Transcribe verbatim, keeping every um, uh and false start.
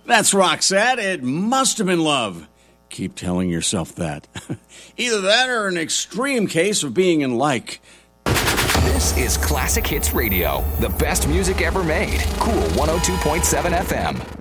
That's Roxette. It must have been love. Keep telling yourself that. Either that or an extreme case of being in like. This is Classic Hits Radio, the best music ever made. Cool one oh two point seven F M.